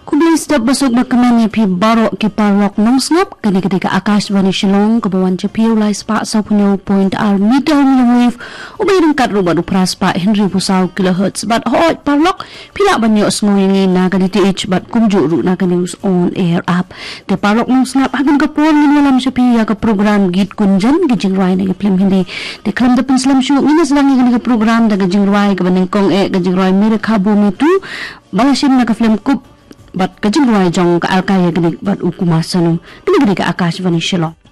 Kublis dap basog magkamani pi baro ki parok nong snap kani ketika Akashvani Shillong kabawan chapiu lai spa sa punyo point ar middle wave ubayang kat rumah upras pa Henry Pusau kilohertz but hot parok pila banyo sngoyingi na ganiti h but kumjuru na news on air up te parok nong snap hagan kapon ngwalam chapiu ka program git kunjan gijing rai na film hindi te klam da penslam shu minas lang ka program da gijing rai ka baneng kong gijing rai mere khabu mitu balasim na ka film kup But kajing ruai jong ka alkaya gini but ukumasano gini ka Akashvani Shillong.